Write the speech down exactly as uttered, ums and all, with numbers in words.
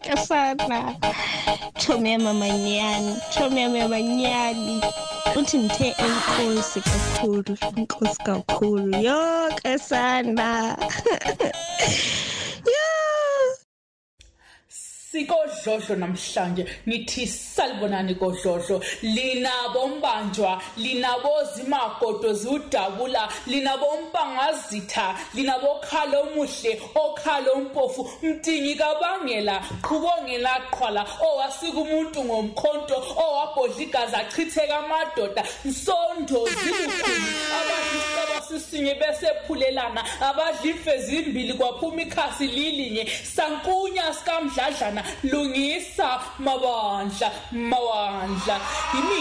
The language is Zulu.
ke sana Thome mama nyani Thome mama nyani uthi ngithe enkosi kakhulu inkosi kakhulu yo ke sana Sikodlodlo namhlanje ngithi salibonani kodlodlo linabo mbanjwa linabo zimagodo zudabula linabo mpangazitha linabo khalo omuhle okhalo ompofu mtingi kabangela qhubongela qhwala owasika umuntu ngomkhonto owabhodla igazi achitheka amadoda nsondo zibukhulu abadisaba sisinye bese phulelana abadla imfezi imbili kwaphuma ikhasi lilinye sankunya sikamdladlana lungisa mabandla mawandla